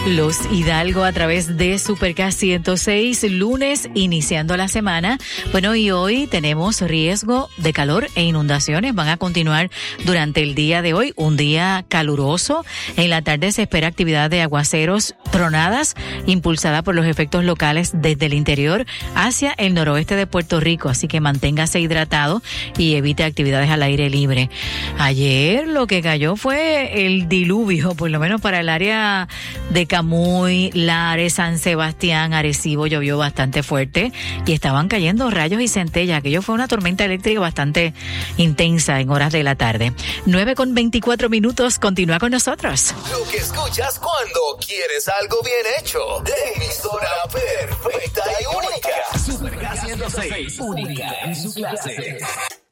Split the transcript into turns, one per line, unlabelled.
Los Hidalgo a través de Supercast 106, lunes iniciando la semana. Bueno, y hoy tenemos riesgo de calor e inundaciones. Van a continuar durante el día de hoy, un día caluroso. En la tarde se espera actividad de aguaceros, tronadas, impulsada por los efectos locales desde el interior hacia el noroeste de Puerto Rico. Así que manténgase hidratado y evite actividades al aire libre. Ayer lo que cayó fue el diluvio, por lo menos para el área de Camuy, Lares, San Sebastián, Arecibo, llovió bastante fuerte y estaban cayendo rayos y centellas. Aquello fue una tormenta eléctrica bastante intensa en horas de la tarde. 9:24, continúa con nosotros.
Lo que escuchas cuando quieres algo bien hecho. De emisora perfecta y única. Supercast 106, única en su clase.